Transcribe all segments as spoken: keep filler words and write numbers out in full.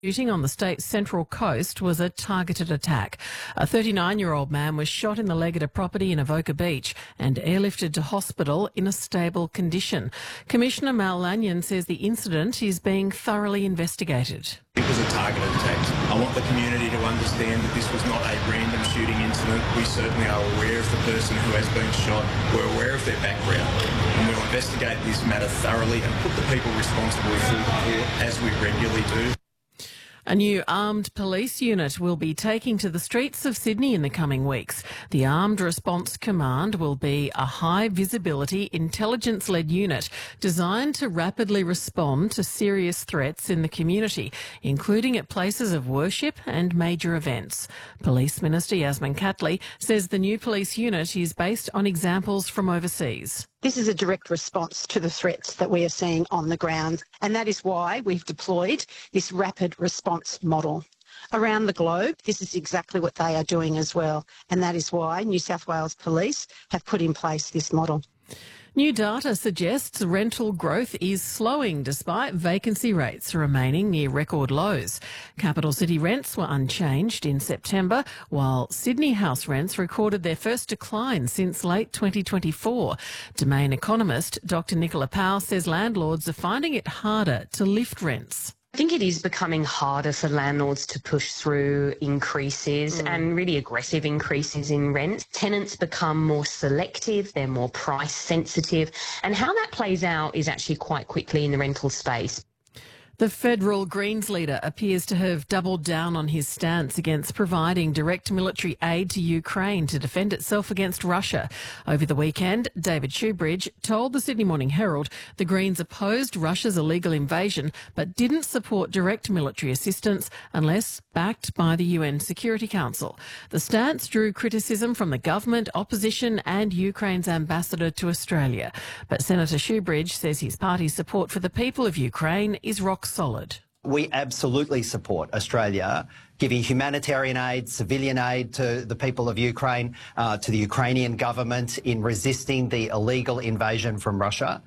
Shooting on the state's central coast was a targeted attack. A thirty-nine-year-old man was shot in the leg at a property in Avoca Beach and airlifted to hospital in a stable condition. Commissioner Mal Lanyon says the incident is being thoroughly investigated. It was a targeted attack. I want the community to understand that this was not a random shooting incident. We certainly are aware of the person who has been shot. We're aware of their background, and we'll investigate this matter thoroughly and put the people responsible before the court, as we regularly do. A new armed police unit will be taking to the streets of Sydney in the coming weeks. The Armed Response Command will be a high-visibility, intelligence-led unit designed to rapidly respond to serious threats in the community, including at places of worship and major events. Police Minister Yasmin Catley says the new police unit is based on examples from overseas. This is a direct response to the threats that we are seeing on the ground, and that is why we've deployed this rapid response model. Around the globe, this is exactly what they are doing as well, and that is why New South Wales Police have put in place this model. New data suggests rental growth is slowing despite vacancy rates remaining near record lows. Capital city rents were unchanged in September, while Sydney house rents recorded their first decline since late twenty twenty-four. Domain economist Doctor Nicola Powell says landlords are finding it harder to lift rents. I think it is becoming harder for landlords to push through increases mm. and really aggressive increases in rent. Tenants become more selective, they're more price sensitive, and how that plays out is actually quite quickly in the rental space. The federal Greens leader appears to have doubled down on his stance against providing direct military aid to Ukraine to defend itself against Russia. Over the weekend, David Shoebridge told the Sydney Morning Herald the Greens opposed Russia's illegal invasion but didn't support direct military assistance unless backed by the U N Security Council. The stance drew criticism from the government, opposition and Ukraine's ambassador to Australia. But Senator Shoebridge says his party's support for the people of Ukraine is rock solid. We absolutely support Australia giving humanitarian aid, civilian aid to the people of Ukraine, uh, to the Ukrainian government in resisting the illegal invasion from Russia.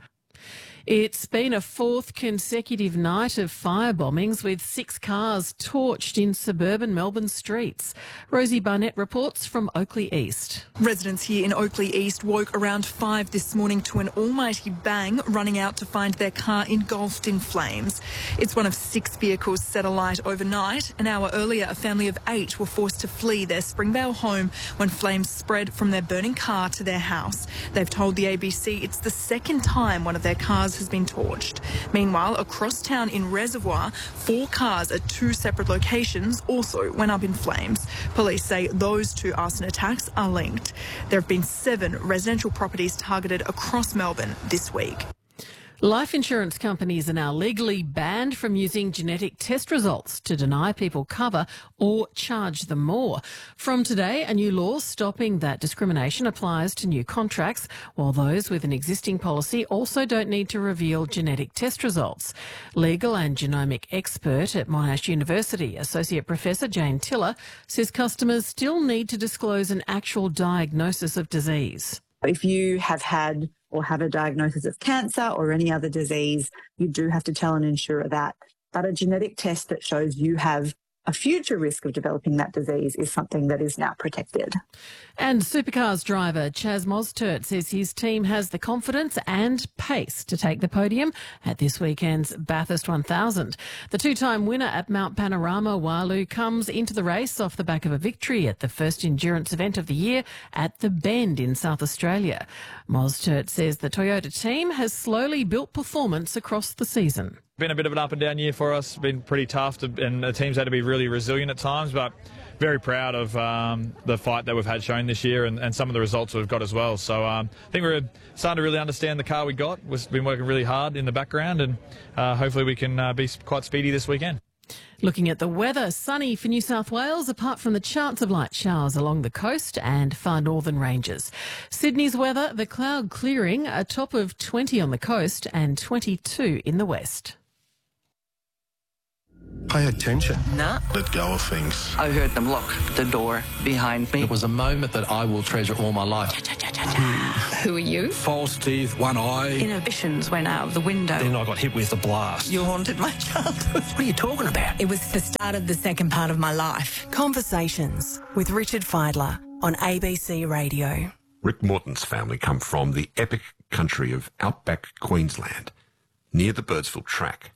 It's been a fourth consecutive night of fire bombings with six cars torched in suburban Melbourne streets. Rosie Barnett reports from Oakleigh East. Residents here in Oakleigh East woke around five this morning to an almighty bang, running out to find their car engulfed in flames. It's one of six vehicles set alight overnight. An hour earlier, a family of eight were forced to flee their Springvale home when flames spread from their burning car to their house. They've told the A B C it's the second time one of their cars has been torched. Meanwhile, across town in Reservoir, four cars at two separate locations also went up in flames. Police say those two arson attacks are linked. There have been seven residential properties targeted across Melbourne this week. Life insurance companies are now legally banned from using genetic test results to deny people cover or charge them more. From today, a new law stopping that discrimination applies to new contracts, while those with an existing policy also don't need to reveal genetic test results. Legal and genomic expert at Monash University, Associate Professor Jane Tiller, says customers still need to disclose an actual diagnosis of disease. If you have had or have a diagnosis of cancer or any other disease, you do have to tell an insurer that. But a genetic test that shows you have a future risk of developing that disease is something that is now protected. And Supercars driver Chaz Mostert says his team has the confidence and pace to take the podium at this weekend's Bathurst one thousand. The two-time winner at Mount Panorama, Walu, comes into the race off the back of a victory at the first endurance event of the year at The Bend in South Australia. Mostert says the Toyota team has slowly built performance across the season. Been a bit of an up and down year for us, been pretty tough to, and the team's had to be really resilient at times, but very proud of um, the fight that we've had shown this year and, and some of the results we've got as well. So um, I think we're starting to really understand the car we got. We've been working really hard in the background and uh, hopefully we can uh, be quite speedy this weekend. Looking at the weather, sunny for New South Wales, apart from the chance of light showers along the coast and far northern ranges. Sydney's weather, the cloud clearing, a top of twenty on the coast and twenty-two in the west. Pay attention. Nah. Let go of things. I heard them lock the door behind me. It was a moment that I will treasure all my life. Who are you? False teeth, one eye. Inhibitions went out of the window. Then I got hit with a blast. You haunted my childhood. What are you talking about? It was the start of the second part of my life. Conversations with Richard Fidler on A B C Radio. Rick Morton's family come from the epic country of outback Queensland, near the Birdsville track.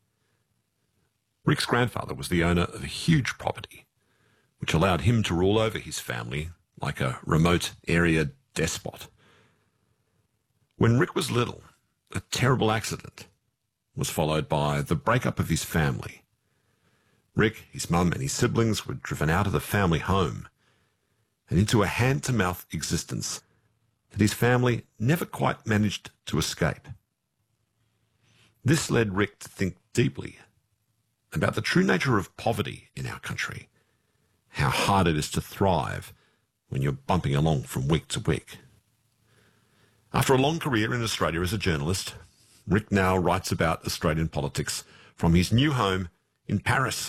Rick's grandfather was the owner of a huge property, which allowed him to rule over his family like a remote area despot. When Rick was little, a terrible accident was followed by the breakup of his family. Rick, his mum and his siblings were driven out of the family home and into a hand-to-mouth existence that his family never quite managed to escape. This led Rick to think deeply about the true nature of poverty in our country, how hard it is to thrive when you're bumping along from week to week. After a long career in Australia as a journalist, Rick now writes about Australian politics from his new home in Paris.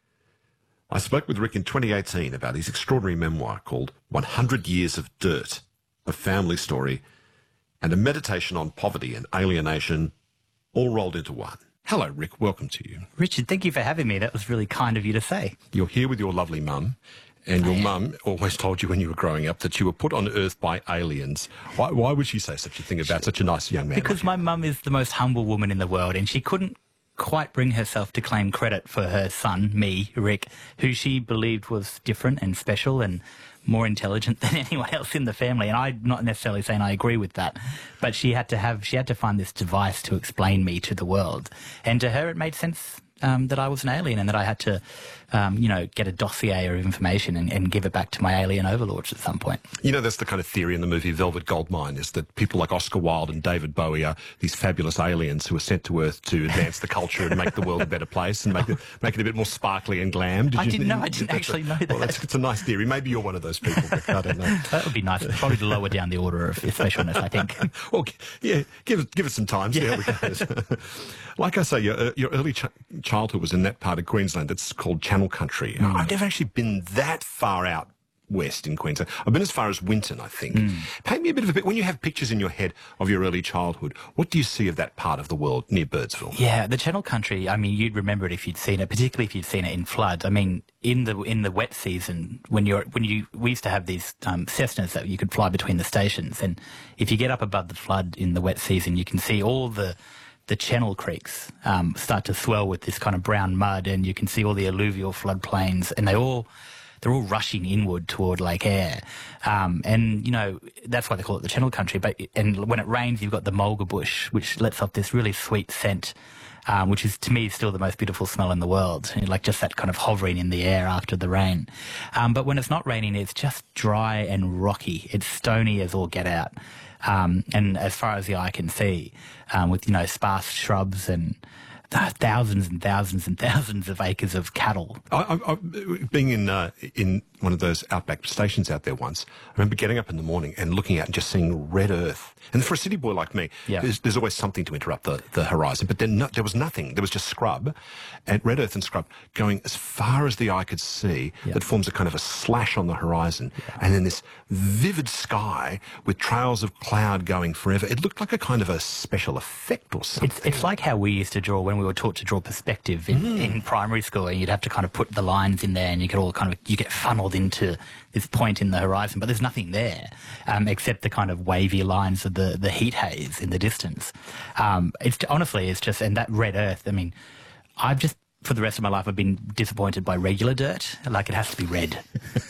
I spoke with Rick in twenty eighteen about his extraordinary memoir called one hundred Years of Dirt, a family story, and a meditation on poverty and alienation, all rolled into one. Hello, Rick. Welcome to you. Richard, thank you for having me. That was really kind of you to say. You're here with your lovely mum, and your mum always told you when you were growing up that you were put on Earth by aliens. Why, why would she say such a thing about such a nice young man? Because like my mum is the most humble woman in the world, and she couldn't quite bring herself to claim credit for her son, me, Rick, who she believed was different and special and more intelligent than anyone else in the family. And I'm not necessarily saying I agree with that, but she had to have, she had to find this device to explain me to the world. And to her, it made sense um, that I was an alien and that I had to, um, you know, get a dossier of information and, and give it back to my alien overlords at some point. You know, that's the kind of theory in the movie Velvet Goldmine, is that people like Oscar Wilde and David Bowie are these fabulous aliens who are sent to Earth to advance the culture and make the world a better place and make it, make it a bit more sparkly and glam. Did I you, didn't know. I didn't actually know that. Well, that's, it's a nice theory. Maybe you're one of those people. But I don't know. That would be nice. Probably to lower down the order of specialness, I think. Well, yeah, give it, give it some time. See how it goes. Like I say, your, your early ch- childhood was in that part of Queensland that's called Channel Country. Mm. I've never actually been that far out west in Queensland. I've been as far as Winton, I think. Mm. Paint me a bit of a bit. When you have pictures in your head of your early childhood, what do you see of that part of the world near Birdsville? Yeah, the Channel Country, I mean, you'd remember it if you'd seen it, particularly if you'd seen it in flood. I mean, in the in the wet season, when you're when you we used to have these um, Cessnas that you could fly between the stations, and if you get up above the flood in the wet season, you can see all the the channel creeks um, start to swell with this kind of brown mud, and you can see all the alluvial floodplains, and they all they're all rushing inward toward Lake Eyre. Um, and, you know, that's why they call it the Channel Country. But and when it rains, you've got the mulga bush, which lets off this really sweet scent, um, which is, to me, still the most beautiful smell in the world. Like just that kind of hovering in the air after the rain. Um, but when it's not raining, it's just dry and rocky. It's stony as all get out. Um, and as far as the eye can see, um, with, you know, sparse shrubs and thousands and thousands and thousands of acres of cattle. I, I, I, being in uh, in one of those outback stations out there once, I remember getting up in the morning and looking out and just seeing red earth. And for a city boy like me, yeah. there's, there's always something to interrupt the, the horizon. But then no, there was nothing. There was just scrub, and red earth and scrub going as far as the eye could see. Yeah. That forms a kind of a slash on the horizon. Yeah. And then this vivid sky with trails of cloud going forever. It looked like a kind of a special effect or something. It's, it's like how we used to draw when we were taught to draw perspective in, mm. in primary school, and you'd have to kind of put the lines in there, and you get all kind of you get funneled into this point in the horizon, but there's nothing there um, except the kind of wavy lines of the the heat haze in the distance. Um, it's honestly, it's just and that red earth. I mean, I've just for the rest of my life I've been disappointed by regular dirt. Like it has to be red.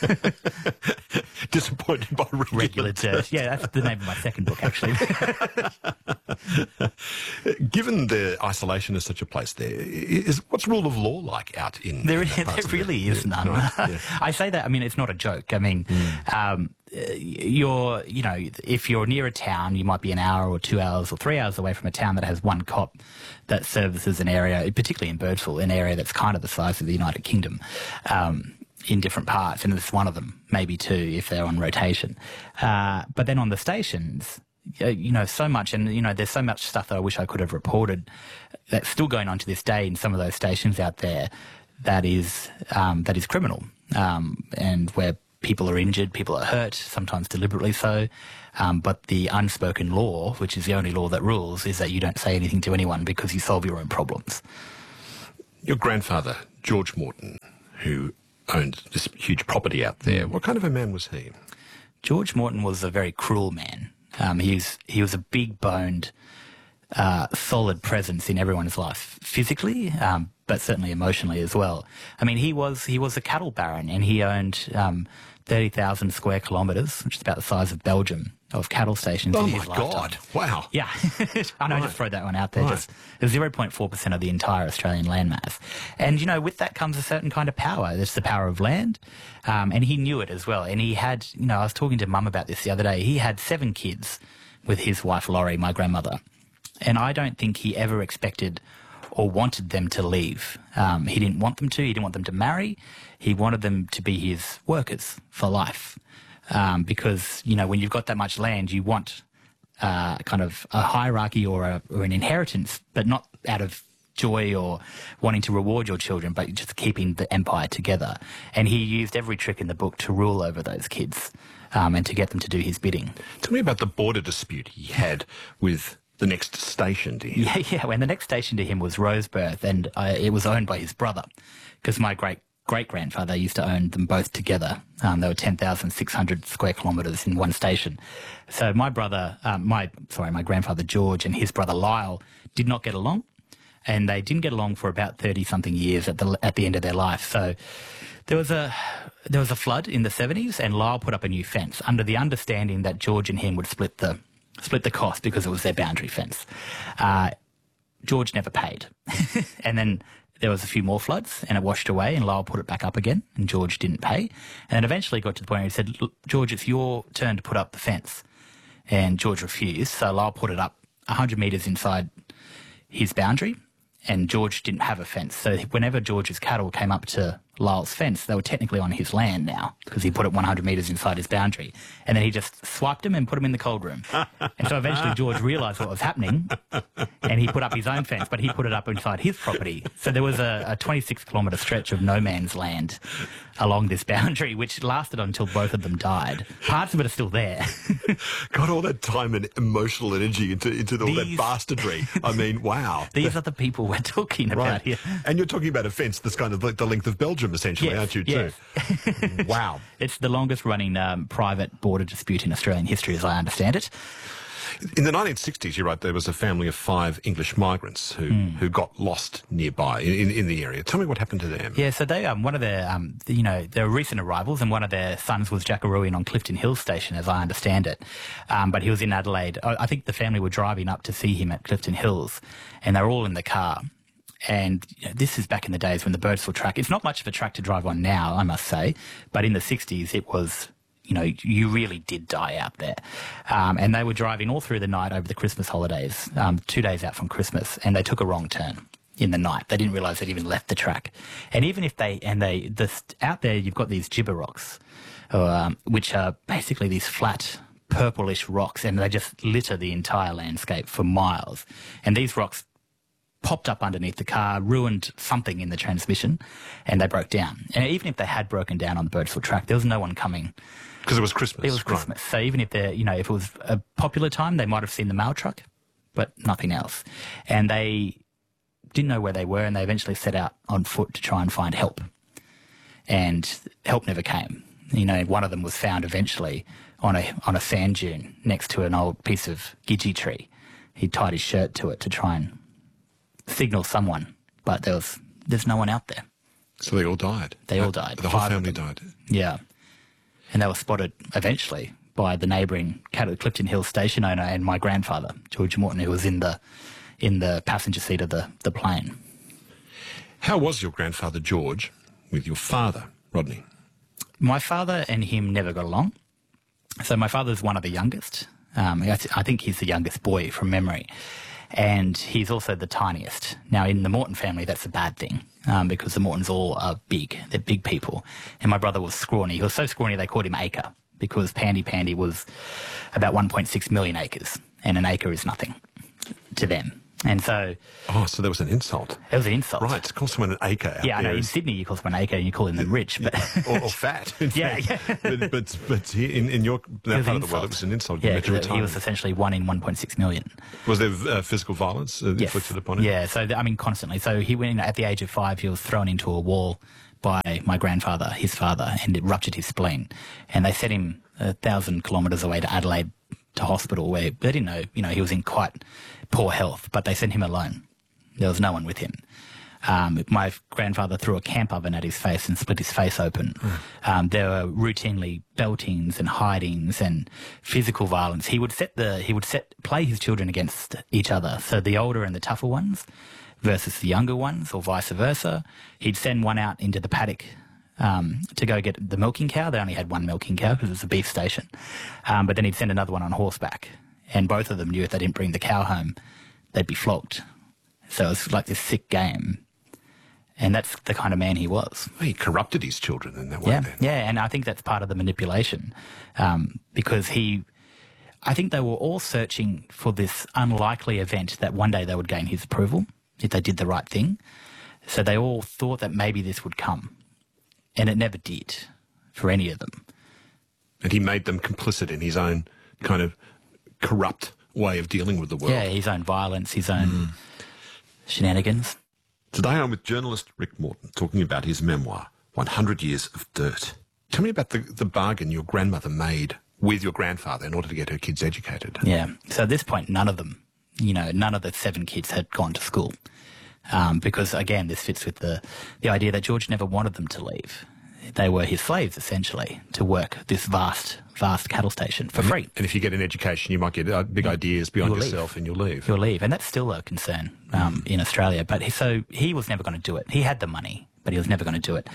Disappointed by regular, regular dirt. dirt. Yeah, that's the name of my second book, actually. Given the isolation of such a place, there is what's rule of law like out in there? In there really yeah. is none. Right. Yeah. I say that. I mean, it's not a joke. I mean, mm. um, you're you know, if you're near a town, you might be an hour or two hours or three hours away from a town that has one cop that services an area, particularly in Birdsville, an area that's kind of the size of the United Kingdom. Um, in different parts, and it's one of them, maybe two, if they're on rotation. Uh, but then on the stations, uh, you know, so much, and, you know, there's so much stuff that I wish I could have reported that's still going on to this day in some of those stations out there that is, um, that is criminal, um, and where people are injured, people are hurt, sometimes deliberately so. Um, but the unspoken law, which is the only law that rules, is that you don't say anything to anyone because you solve your own problems. Your grandfather, George Morton, who owned this huge property out there, what kind of a man was he? George Morton was a very cruel man. Um, he was he was a big-boned, uh, solid presence in everyone's life, physically, um, but certainly emotionally as well. I mean, he was he was a cattle baron, and he owned um, thirty thousand square kilometres, which is about the size of Belgium, of cattle stations oh in his my lifetime. God! Wow. Yeah, I know. Right. Just throw that one out there. Right. Just zero point four percent of the entire Australian landmass, and you know, with that comes a certain kind of power. There's the power of land, um, and he knew it as well. And he had, you know, I was talking to Mum about this the other day. He had seven kids with his wife Laurie, my grandmother, and I don't think he ever expected or wanted them to leave. Um, he didn't want them to. He didn't want them to marry. He wanted them to be his workers for life. Um, because, you know, when you've got that much land, you want uh, kind of a hierarchy or, a, or an inheritance, but not out of joy or wanting to reward your children, but just keeping the empire together. And he used every trick in the book to rule over those kids um, and to get them to do his bidding. Tell me about the border dispute he had with the next station to him. Yeah, yeah. When the next station to him was Roseburth, and uh, it was owned by his brother, because my great great-grandfather used to own them both together. Um, they were ten thousand six hundred square kilometres in one station. So my brother, um, my sorry, my grandfather George and his brother Lyle did not get along, and they didn't get along for about thirty-something years at the at the end of their life. So there was a there was a flood in the seventies, and Lyle put up a new fence under the understanding that George and him would split the split the cost because it was their boundary fence. Uh, George never paid, and then there was a few more floods and it washed away, and Lyle put it back up again and George didn't pay. And it eventually got to the point where he said, "Look, George, it's your turn to put up the fence." And George refused. So Lyle put it up one hundred metres inside his boundary, and George didn't have a fence. So whenever George's cattle came up to Lyle's fence, they were technically on his land now because he put it one hundred metres inside his boundary. And then he just swiped them and put them in the cold room. And so eventually George realised what was happening, and he put up his own fence, but he put it up inside his property. So there was a, a twenty-six kilometre stretch of no man's land along this boundary, which lasted until both of them died. Parts of it are still there. Got all that time and emotional energy into, into all These- that bastardry. I mean, wow. These are the people we're talking about Right. here. And you're talking about a fence that's kind of like the length of Belgium, essentially, Yes, aren't you, yes. too? Wow. It's the longest running um, private border dispute in Australian history, as I understand it. In the nineteen sixties, you write, there was a family of five English migrants who, Mm. who got lost nearby in, in, in the area. Tell me what happened to them. Yeah, so they um, one of their um, you know their recent arrivals, and one of their sons was Jackaruian on Clifton Hill Station, as I understand it. Um, but he was in Adelaide. I, I think the family were driving up to see him at Clifton Hills, and they were all in the car. And you know, this is back in the days when the Birdsville track, it's not much of a track to drive on now, I must say, but in the sixties it was, you know, you really did die out there. Um, and they were driving all through the night over the Christmas holidays, um, two days out from Christmas, and they took a wrong turn in the night. They didn't realise they'd even left the track. And even if they, and they, the, out there you've got these gibber rocks, um, which are basically these flat, purplish rocks, and they just litter the entire landscape for miles. And these rocks popped up underneath the car, ruined something in the transmission, and they broke down. And even if they had broken down on the Birdsville track, there was no one coming. Because it was Christmas. It was Christmas. Right. So even if they're, you know, if it was a popular time, they might have seen the mail truck, but nothing else. And they didn't know where they were, and they eventually set out on foot to try and find help. And help never came. You know, one of them was found eventually on a on a sand dune next to an old piece of gidgee tree. He tied his shirt to it to try and signal someone, but there was there's no one out there. So they all died? They all died. The whole Five of family them. died? Yeah. And they were spotted eventually by the neighbouring Clifton Hill station owner and my grandfather, George Morton, who was in the in the passenger seat of the, the plane. How was your grandfather George with your father, Rodney? My father and him never got along. So my father's one of the youngest. Um, I, th- I think he's the youngest boy from memory. And he's also the tiniest. Now, in the Morton family, that's a bad thing um, because the Mortons all are big. They're big people. And my brother was scrawny. He was so scrawny they called him Acre because Pandy Pandy was about one point six million acres, and an acre is nothing to them. And so... Oh, so there was an insult. It was an insult. Right, to call someone an acre. Yeah, I know. In is... Sydney, you call someone an acre and you call them rich. But or, or fat. yeah, yeah. but, but, but in, in your that part of the world, it was an insult. Yeah, he was essentially one in one point six million. Was there uh, physical violence uh, yes. inflicted upon him? Yeah, so, I mean, constantly. So he went, at the age of five, he was thrown into a wall by my grandfather, his father, and it ruptured his spleen. And they sent him a thousand kilometres away to Adelaide to hospital where they didn't know, you know, he was in quite poor health, but they sent him alone. There was no one with him. Um, my grandfather threw a camp oven at his face and split his face open. Mm. Um, there were routinely beltings and hidings and physical violence. He would set the he would set play his children against each other. So the older and the tougher ones versus the younger ones, or vice versa. He'd send one out into the paddock um, to go get the milking cow. They only had one milking cow because it was a beef station. Um, but then he'd send another one on horseback, and both of them knew if they didn't bring the cow home, they'd be flogged. So it was like this sick game. And that's the kind of man he was. He corrupted his children in that way. Yeah, then. yeah, and I think that's part of the manipulation um, because he, I think they were all searching for this unlikely event that one day they would gain his approval if they did the right thing. So they all thought that maybe this would come, and it never did for any of them. And he made them complicit in his own kind of corrupt way of dealing with the world. Yeah, his own violence, his own mm. shenanigans. Today I'm with journalist Rick Morton talking about his memoir, one hundred years of Dirt. Tell me about the, the bargain your grandmother made with your grandfather in order to get her kids educated. Yeah, so at this point, none of them, you know, none of the seven kids had gone to school. Um, because, again, this fits with the, the idea that George never wanted them to leave. They were his slaves, essentially, to work this vast, vast cattle station for and free. And if you get an education, you might get uh, big ideas beyond you'll yourself leave. and you'll leave. You'll leave. And that's still a concern um, mm. in Australia. But he, so he was never going to do it. He had the money, but he was never going to do it.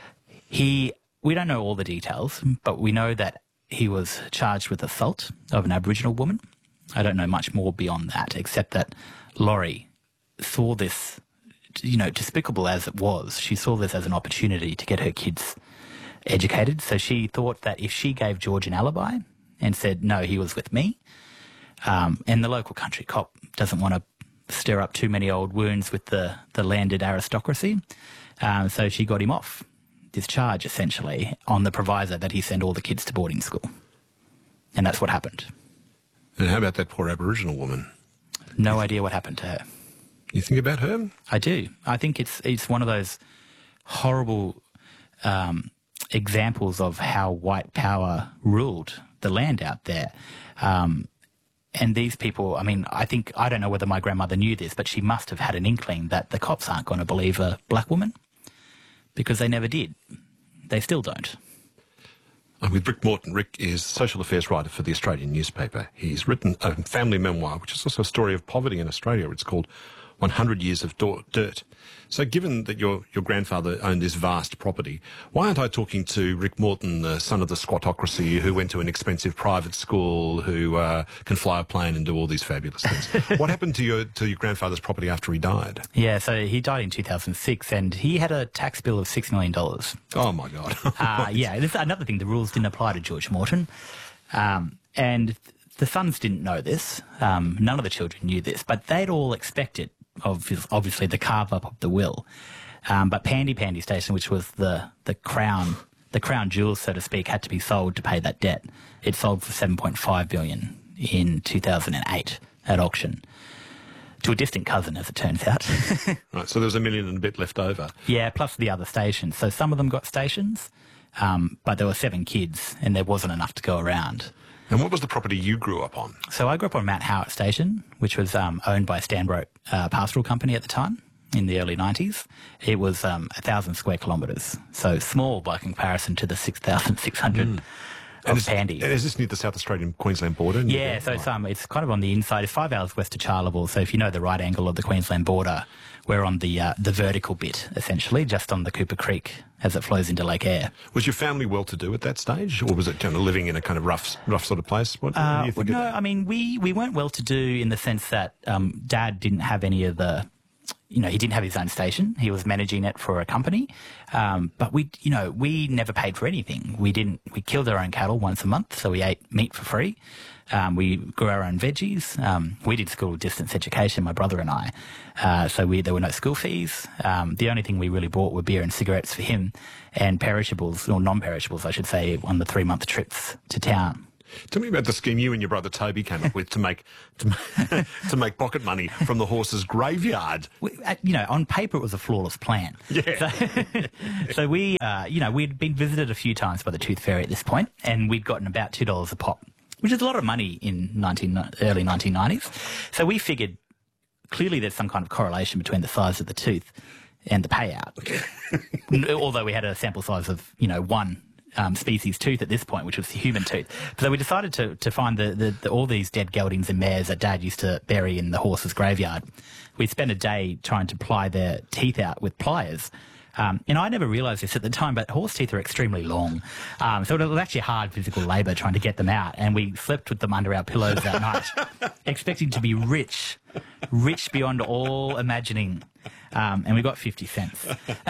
He, we don't know all the details, but we know that he was charged with assault of an Aboriginal woman. I don't know much more beyond that, except that Laurie saw this, you know, despicable as it was, she saw this as an opportunity to get her kids educated. So she thought that if she gave George an alibi and said, no, he was with me, um, and the local country cop doesn't want to stir up too many old wounds with the, the landed aristocracy, um, so she got him off this charge, essentially, on the proviso that he send all the kids to boarding school. And that's what happened. And how about that poor Aboriginal woman? No idea what happened to her. You think about her? I do. I think it's it's one of those horrible um, examples of how white power ruled the land out there. Um, and these people, I mean, I think, I don't know whether my grandmother knew this, but she must have had an inkling that the cops aren't going to believe a black woman because they never did. They still don't. I'm with Rick Morton. Rick is social affairs writer for the Australian newspaper. He's written a family memoir, which is also a story of poverty in Australia. It's called one hundred years of Dirt. So given that your, your grandfather owned this vast property, why aren't I talking to Rick Morton, the son of the squatocracy, who went to an expensive private school, who uh, can fly a plane and do all these fabulous things? What happened to your to your grandfather's property after he died? Yeah, so he died in two thousand six, and he had a tax bill of six million dollars. Oh, my God. uh, yeah, this is another thing. The rules didn't apply to George Morton. Um, and the sons didn't know this. Um, none of the children knew this, but they'd all expected obviously the carve up of the will. Um, but Pandy Pandy Station, which was the, the crown, the crown jewels, so to speak, had to be sold to pay that debt. It sold for seven point five billion dollars in two thousand eight at auction to a distant cousin, as it turns out. Right, so there was a million and a bit left over. Yeah, plus the other stations. So some of them got stations, um, but there were seven kids and there wasn't enough to go around. And what was the property you grew up on? So I grew up on Mount Howard Station, which was um, owned by Stanbroke uh, Pastoral Company at the time, in the early nineties. It was um, one thousand square kilometres, so small by comparison to the six thousand six hundred mm. of is, Pandy. And is this near the South Australian-Queensland border? Yeah, so it's, um, it's kind of on the inside. It's five hours west of Charleville, so if you know the right angle of the Queensland border, we're on the uh, the vertical bit, essentially, just on the Cooper Creek as it flows into Lake Eyre. Was your family well-to-do at that stage, or was it kind of living in a kind of rough rough sort of place? What, uh, what do you think no, of that? I mean, we, we weren't well-to-do in the sense that um, Dad didn't have any of the you know, he didn't have his own station. He was managing it for a company. Um, but we, you know, we never paid for anything. We didn't, we killed our own cattle once a month, so we ate meat for free. Um, we grew our own veggies. Um, we did school distance education, my brother and I. Uh, so we, there were no school fees. Um, the only thing we really bought were beer and cigarettes for him and perishables, or non-perishables, I should say, on the three-month trips to town. Tell me about the scheme you and your brother Toby came up with to make to, to make pocket money from the horse's graveyard. We, uh, you know, on paper it was a flawless plan. Yeah. So, so we, uh, you know, we'd been visited a few times by the Tooth Fairy at this point, and we'd gotten about two dollars a pop, which is a lot of money in nineteen, early nineteen nineties. So we figured clearly there's some kind of correlation between the size of the tooth and the payout. Although we had a sample size of, you know, one Um, species tooth at this point, which was the human tooth. So we decided to to find the, the, the all these dead geldings and mares that Dad used to bury in the horse's graveyard. We'd spend a day trying to ply their teeth out with pliers. Um, and I never realised this at the time, but horse teeth are extremely long. Um, so it was actually hard physical labour trying to get them out. And we slept with them under our pillows that night, expecting to be rich, rich beyond all imagining. Um, and we got fifty cents.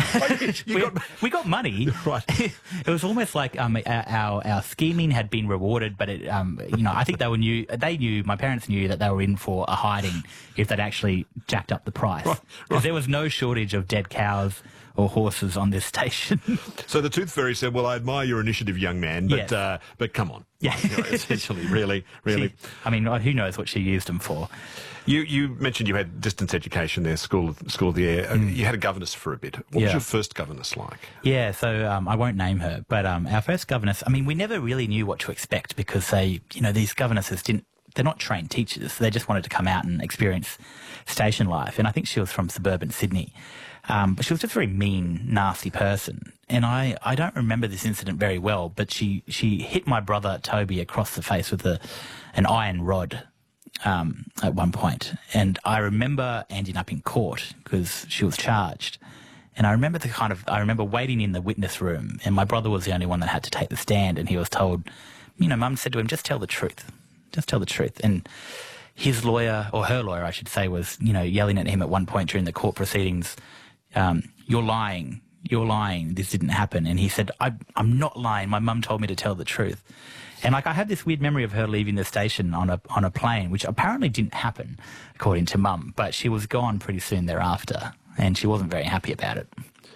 we, got... we got money. Right. It was almost like um, our our scheming had been rewarded, but it, um, you know, I think they were knew. They knew. My parents knew that they were in for a hiding if they'd actually jacked up the price, because right, right. there was no shortage of dead cows or horses on this station. So the Tooth Fairy said, "Well, I admire your initiative, young man, but yes. uh, but come on." Yeah, you know, essentially, really, really. She, I mean, who knows what she used them for? You you mentioned you had distance education there, school school of the air. Mm. You had a governess for a bit. What yeah. was your first governess like? Yeah, so um, I won't name her, but um, our first governess. I mean, we never really knew what to expect because they, you know, these governesses didn't. They're not trained teachers. They just wanted to come out and experience station life. And I think she was from suburban Sydney. Um, but she was just a very mean, nasty person. And I, I don't remember this incident very well, but she, she hit my brother Toby across the face with a, an iron rod um, at one point. And I remember ending up in court because she was charged. And I remember the kind of, I remember waiting in the witness room, and my brother was the only one that had to take the stand, and he was told, you know, Mum said to him, just tell the truth. Just tell the truth. And his lawyer, or her lawyer, I should say, was, you know, yelling at him at one point during the court proceedings, um, you're lying, you're lying, this didn't happen. And he said, I, I'm not lying, my mum told me to tell the truth. And like I have this weird memory of her leaving the station on a on a plane, which apparently didn't happen, according to Mum, but she was gone pretty soon thereafter, and she wasn't very happy about it.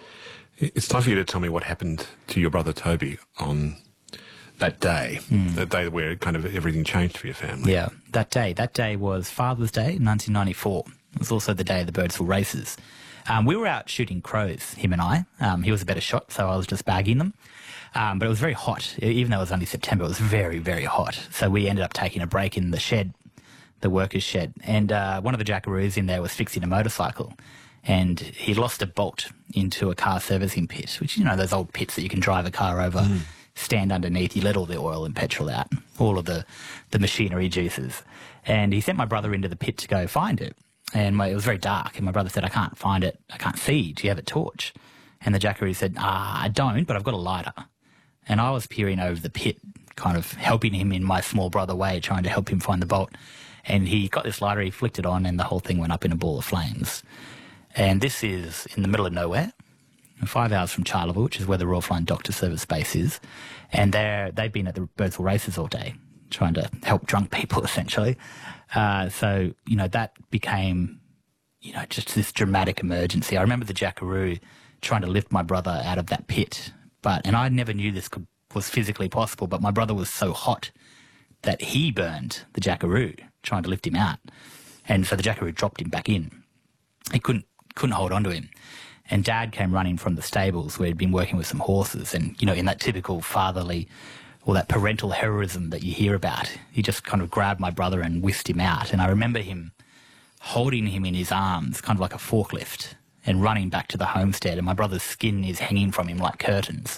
It's time for you to tell me what happened to your brother Toby on that day, mm. that day where kind of everything changed for your family. Yeah, that day. That day was Father's Day, nineteen ninety-four. It was also the day of the Birdsville races. Um, we were out shooting crows, him and I. Um, he was a better shot, so I was just bagging them. Um, but it was very hot. Even though it was only September, it was very, very hot. So we ended up taking a break in the shed, the workers' shed. And uh, one of the jackaroos in there was fixing a motorcycle. And he lost a bolt into a car servicing pit, which, you know, those old pits that you can drive a car over, mm. stand underneath, you let all the oil and petrol out, all of the, the machinery juices. And he sent my brother into the pit to go find it. And my, it was very dark, and my brother said, I can't find it, I can't see, do you have a torch? And the jackaroo said, ah, I don't, but I've got a lighter. And I was peering over the pit, kind of helping him in my small brother way, trying to help him find the bolt. And he got this lighter, he flicked it on, and the whole thing went up in a ball of flames. And this is in the middle of nowhere, five hours from Charleville, which is where the Royal Flying Doctor Service base is. And they're, they've been at the Birdsville races all day, trying to help drunk people, essentially. Uh, so, you know, that became, you know, just this dramatic emergency. I remember the jackaroo trying to lift my brother out of that pit. But, and I never knew this could, was physically possible, but my brother was so hot that he burned the jackaroo trying to lift him out. And so the jackaroo dropped him back in. He couldn't, couldn't hold on to him. And Dad came running from the stables where he'd been working with some horses. And, you know, in that typical fatherly or that parental heroism that you hear about, he just kind of grabbed my brother and whisked him out. And I remember him holding him in his arms, kind of like a forklift, and running back to the homestead. And my brother's skin is hanging from him like curtains.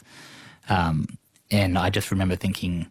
Um, and I just remember thinking,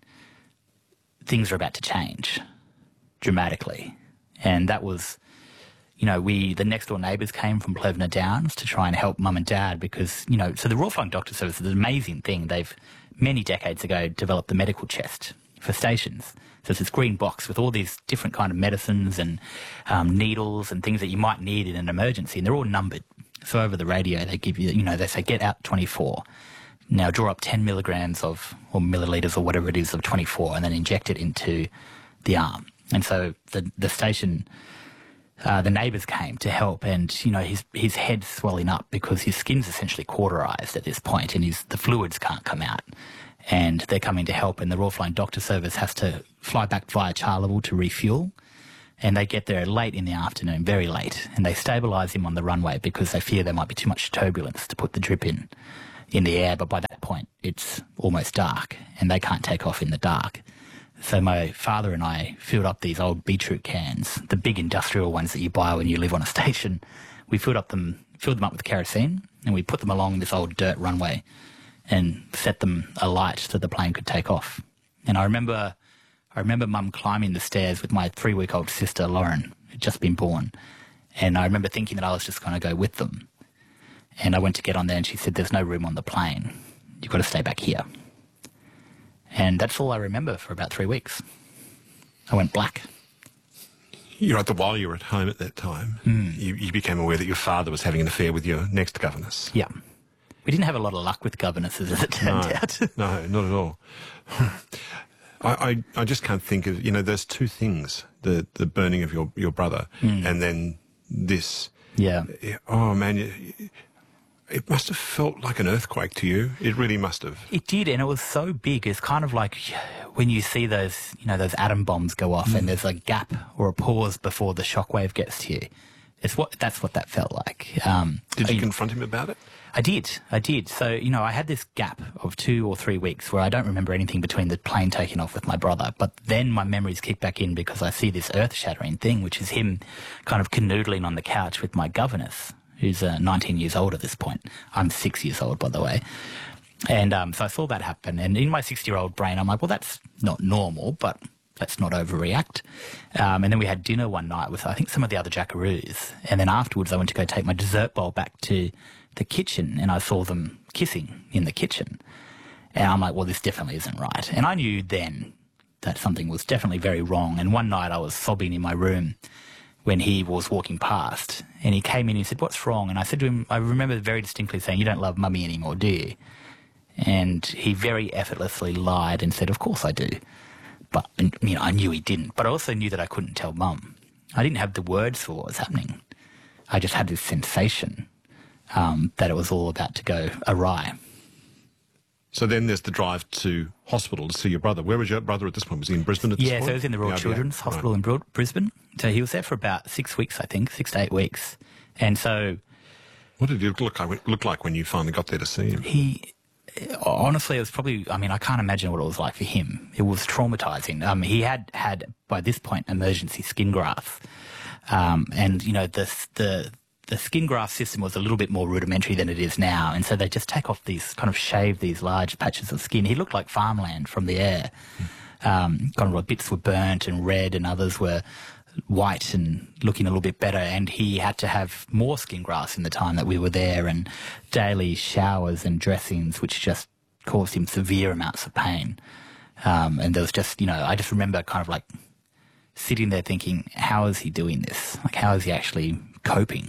things are about to change dramatically. And that was, you know, we, the next door neighbours came from Plevna Downs to try and help Mum and Dad because, you know, so the Royal Flying Doctor Service is an amazing thing. They've, many decades ago, developed the medical chest for stations. So it's this green box with all these different kind of medicines and um, needles and things that you might need in an emergency, and they're all numbered. So over the radio, they give you, you know, they say, get out twenty-four. Now draw up ten milligrams of, or millilitres or whatever it is of twenty-four, and then inject it into the arm. And so the the station, uh, the neighbours came to help, and, you know, his his head's swelling up because his skin's essentially cauterised at this point, and his the fluids can't come out. And they're coming to help, and the Royal Flying Doctor Service has to fly back via Charleville to refuel. And they get there late in the afternoon, very late, and they stabilise him on the runway because they fear there might be too much turbulence to put the drip in. in the air, but by that point it's almost dark and they can't take off in the dark. So my father and I filled up these old beetroot cans, the big industrial ones that you buy when you live on a station. We filled up them, filled them up with kerosene, and we put them along this old dirt runway and set them alight so the plane could take off. And I remember, I remember Mum climbing the stairs with my three-week-old sister Lauren, who'd just been born, and I remember thinking that I was just going to go with them. And I went to get on there and she said, there's no room on the plane. You've got to stay back here. And that's all I remember for about three weeks. I went black. You're right, that while you were at home at that time, mm. you, you became aware that your father was having an affair with your next governess. Yeah. We didn't have a lot of luck with governesses, as it turned no, out. No, not at all. I, I, I just can't think of, you know, there's two things, the, the burning of your, your brother mm. and then this. Yeah. Oh, man, you, it must have felt like an earthquake to you. It really must have. It did, and it was so big. It's kind of like when you see those, you know, those atom bombs go off, mm. and there's a gap or a pause before the shockwave gets to you. It's what that's what that felt like. Um, did you I, confront him about it? I did. I did. So, you know, I had this gap of two or three weeks where I don't remember anything between the plane taking off with my brother. But then my memories kick back in because I see this earth-shattering thing, which is him kind of canoodling on the couch with my governess, who's uh, nineteen years old at this point. I'm six years old, by the way. And um, so I saw that happen. And in my sixty-year-old brain, I'm like, well, that's not normal, but let's not overreact. Um, and then we had dinner one night with, I think, some of the other jackaroos. And then afterwards, I went to go take my dessert bowl back to the kitchen, and I saw them kissing in the kitchen. And I'm like, well, this definitely isn't right. And I knew then that something was definitely very wrong. And one night I was sobbing in my room when he was walking past, and he came in and he said, what's wrong? And I said to him, I remember very distinctly saying, you don't love Mummy anymore, do you? And he very effortlessly lied and said, of course I do. But, you know, I knew he didn't. But I also knew that I couldn't tell Mum. I didn't have the words for what was happening. I just had this sensation um, that it was all about to go awry. So then there's the drive to hospital to see your brother. Where was your brother at this point? Was he in Brisbane at this yeah, point? Yeah, so he was in the Royal yeah, Children's yeah. Hospital right. in Brisbane. So he was there for about six weeks, I think, six to eight weeks. And so... What did he look like, look like when you finally got there to see him? He... Honestly, it was probably, I mean, I can't imagine what it was like for him. It was traumatising. Um, he had had, by this point, emergency skin grafts. Um, and, you know, the, the, the skin graft system was a little bit more rudimentary than it is now. And so they just take off these, kind of shave these large patches of skin. He looked like farmland from the air. Um, kind of like bits were burnt and red and others were white and looking a little bit better, and he had to have more skin grafts in the time that we were there, and daily showers and dressings, which just caused him severe amounts of pain. Um, and there was just, you know, I just remember kind of like sitting there thinking, how is he doing this? Like, how is he actually coping?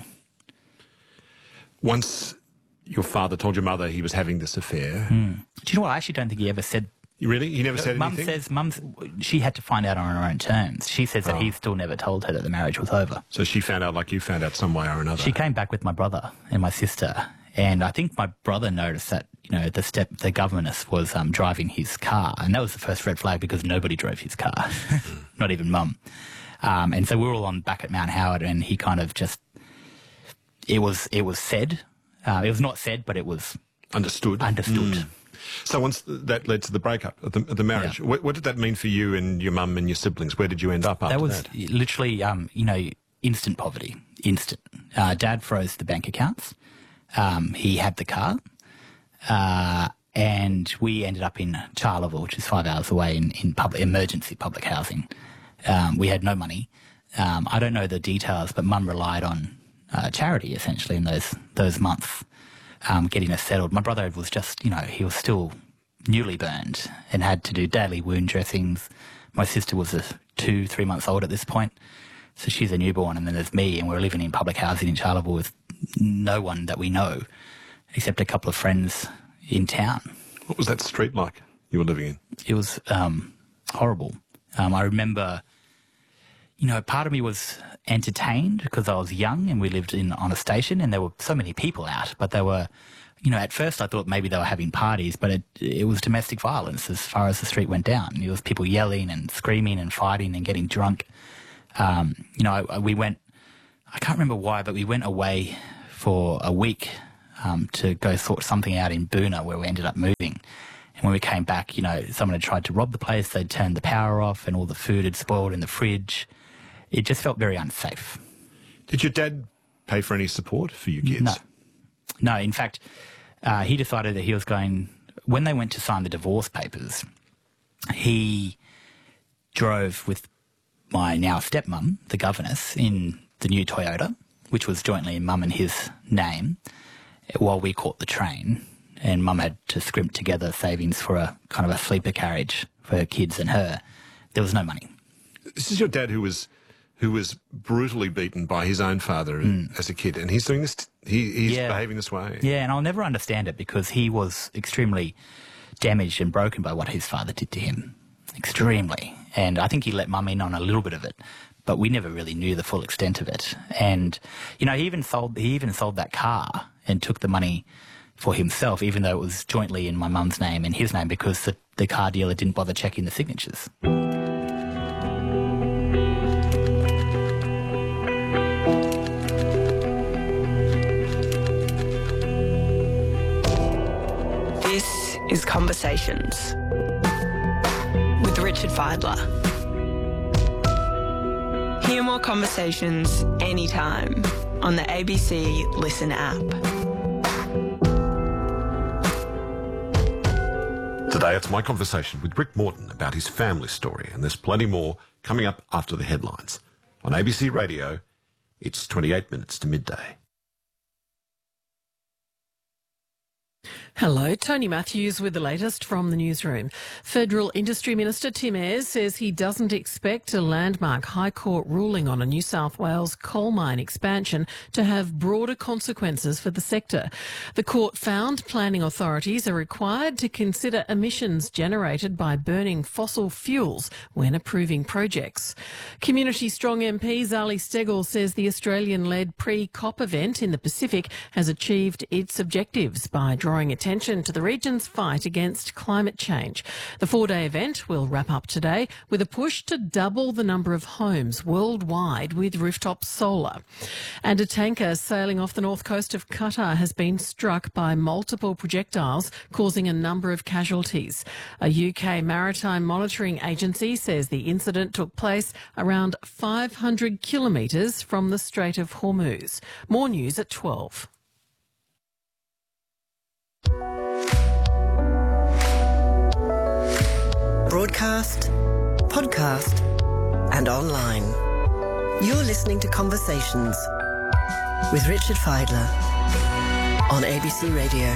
Once your father told your mother he was having this affair... Mm. Do you know what? I actually don't think he ever said... Really? He never said Mum anything? says, Mum's, she had to find out on her own terms. She says that Oh. he still never told her that the marriage was over. So she found out like you found out some way or another. She came back with my brother and my sister, and I think my brother noticed that, you know, the step the governess was um, driving his car, and that was the first red flag because nobody drove his car, not even Mum. Um, and so we were all on back at Mount Howard, and he kind of just, it was it was said, uh, it was not said, but it was understood. Understood. Mm. So once that led to the breakup of the, of the marriage, Yeah. what, what did that mean for you and your mum and your siblings? Where did you end up after That was that? literally, um, you know, instant poverty, instant. Uh, Dad froze the bank accounts. Um, he had the car, uh, and we ended up in Charleville, which is five hours away, in, in public emergency public housing. Um, we had no money. Um, I don't know the details, but Mum relied on uh, charity essentially in those those months. Um, getting us settled. My brother was just, you know, he was still newly burned and had to do daily wound dressings. My sister was a two, three months old at this point, so she's a newborn, and then there's me, and we're living in public housing in Charleville with no one that we know except a couple of friends in town. What was that street like you were living in? It was um, horrible. Um, I remember, you know, part of me was entertained because I was young and we lived in on a station and there were so many people out, but they were, you know, at first I thought maybe they were having parties, but it, it was domestic violence as far as the street went down. There was people yelling and screaming and fighting and getting drunk. Um, you know, I, we went, I can't remember why, but we went away for a week um, to go sort something out in Boona where we ended up moving. And when we came back, you know, someone had tried to rob the place, they'd turned the power off and all the food had spoiled in the fridge. It just felt very unsafe. Did your dad pay for any support for you kids? No. No, in fact, uh, he decided that he was going, when they went to sign the divorce papers, he drove with my now stepmum, the governess, in the new Toyota, which was jointly in mum and his name, while we caught the train. And mum had to scrimp together savings for a kind of a sleeper carriage for her kids and her. There was no money. This is your dad who was who was brutally beaten by his own father Mm. as a kid, and he's doing this, t- he, he's Yeah. behaving this way. Yeah, and I'll never understand it because he was extremely damaged and broken by what his father did to him. Extremely. And I think he let mum in on a little bit of it, but we never really knew the full extent of it. And, you know, he even sold, he even sold that car and took the money for himself, even though it was jointly in my mum's name and his name, because the, the car dealer didn't bother checking the signatures. This is Conversations with Richard Fidler. Hear more conversations anytime on the A B C Listen app. Today it's my conversation with Rick Morton about his family story, and there's plenty more coming up after the headlines. On A B C Radio, it's twenty-eight minutes to midday. Hello, Tony Matthews with the latest from the newsroom. Federal Industry Minister Tim Ayres says he doesn't expect a landmark High Court ruling on a New South Wales coal mine expansion to have broader consequences for the sector. The court found planning authorities are required to consider emissions generated by burning fossil fuels when approving projects. Community Strong M P Zali Steggall says the Australian-led pre-COP event in the Pacific has achieved its objectives by drawing attention to the region's fight against climate change. The four-day event will wrap up today with a push to double the number of homes worldwide with rooftop solar. And a tanker sailing off the north coast of Qatar has been struck by multiple projectiles, causing a number of casualties. A U K maritime monitoring agency says the incident took place around five hundred kilometres from the Strait of Hormuz. More news at twelve. Broadcast, podcast, and online. You're listening to Conversations with Richard Fidler on A B C Radio.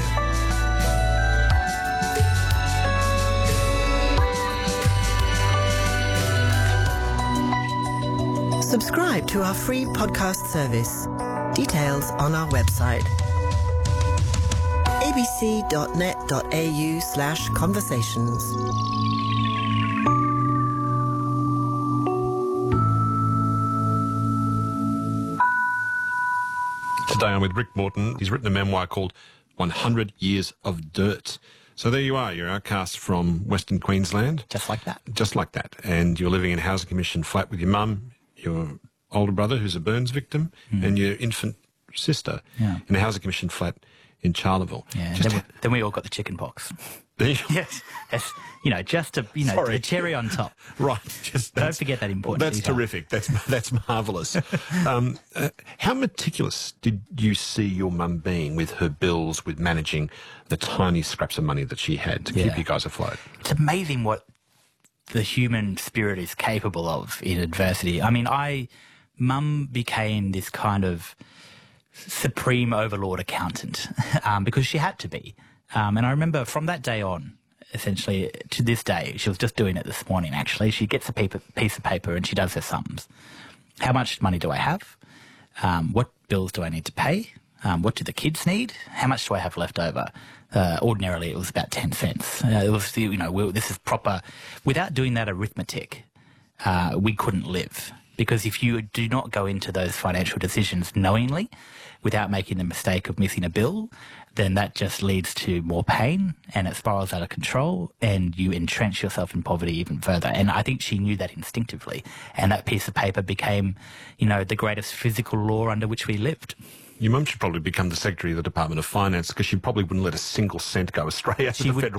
Subscribe to our free podcast service. Details on our website. abc.net.au slash conversations. Today I'm with Rick Morton. He's written a memoir called one hundred years of Dirt. So there you are. You're outcast from Western Queensland. Just like that. Just like that. And you're living in a Housing Commission flat with your mum, your older brother who's a burns victim, mm. and your infant sister yeah. in a Housing Commission flat in Charleville. Yeah, just then, we, then we all got the chicken pox. yes, yes, you know, just a you know Sorry. the cherry on top. Right, just don't forget that important. That's detail. terrific. That's that's marvellous. um, uh, how meticulous did you see your mum being with her bills, with managing the tiny scraps of money that she had to yeah. keep you guys afloat? It's amazing what the human spirit is capable of in adversity. I mean, I mum became this kind of supreme overlord accountant um, because she had to be. Um, and I remember from that day on, essentially, to this day, she was just doing it this morning, actually. She gets a paper, piece of paper and she does her sums. How much money do I have? Um, what bills do I need to pay? Um, what do the kids need? How much do I have left over? Uh, ordinarily, it was about ten cents. Uh, it was, you know, we, this is proper. Without doing that arithmetic, uh, we couldn't live. Because if you do not go into those financial decisions knowingly, without making the mistake of missing a bill, then that just leads to more pain and it spirals out of control and you entrench yourself in poverty even further. And I think she knew that instinctively. And that piece of paper became, you know, the greatest physical law under which we lived. Your mum should probably become the Secretary of the Department of Finance because she probably wouldn't let a single cent go astray out of the federal